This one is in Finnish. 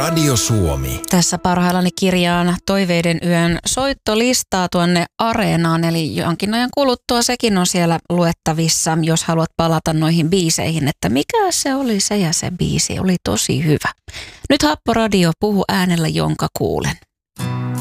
Radio Suomi. Tässä parhaillani kirjaan Toiveiden yön soittolistaa tuonne Areenaan, eli jonkin ajan kuluttua sekin on siellä luettavissa, jos haluat palata noihin biiseihin, että mikä se oli se ja se biisi oli tosi hyvä. Nyt Happo Radio, puhu äänellä, jonka kuulen.